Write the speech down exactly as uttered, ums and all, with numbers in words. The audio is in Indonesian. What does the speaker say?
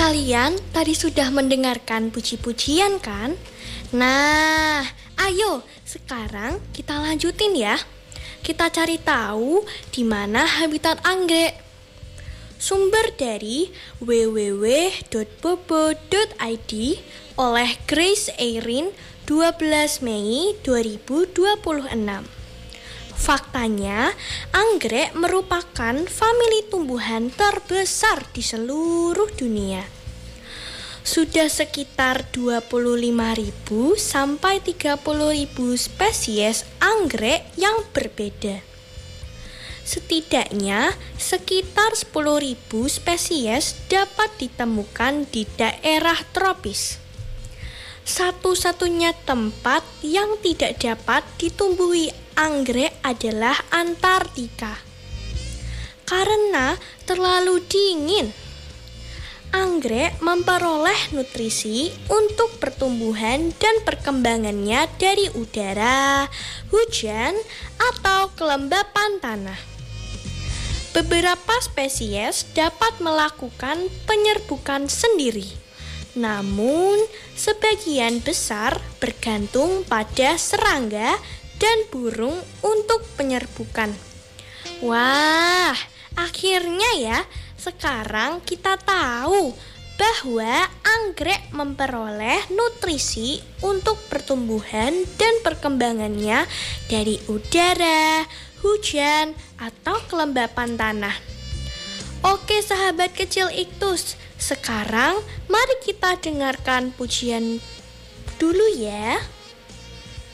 Kalian tadi sudah mendengarkan puji-pujian kan? Nah, ayo sekarang kita lanjutin ya. Kita cari tahu di mana habitat anggrek. Sumber dari w w w dot bobo dot i d oleh Grace Eirin dua belas Mei dua ribu dua puluh enam. Faktanya, anggrek merupakan famili tumbuhan terbesar di seluruh dunia. Sudah sekitar dua puluh lima ribu sampai tiga puluh ribu spesies anggrek yang berbeda. Setidaknya sekitar sepuluh ribu spesies dapat ditemukan di daerah tropis. Satu-satunya tempat yang tidak dapat ditumbuhi anggrek adalah Antartika. Karena terlalu dingin, anggrek memperoleh nutrisi untuk pertumbuhan dan perkembangannya dari udara, hujan, atau kelembapan tanah. Beberapa spesies dapat melakukan penyerbukan sendiri. Namun, sebagian besar bergantung pada serangga dan burung untuk penyerbukan. Wah, akhirnya ya, sekarang kita tahu bahwa anggrek memperoleh nutrisi untuk pertumbuhan dan perkembangannya dari udara, hujan, atau kelembapan tanah. Oke sahabat kecil Iktus, sekarang mari kita dengarkan pujian dulu ya.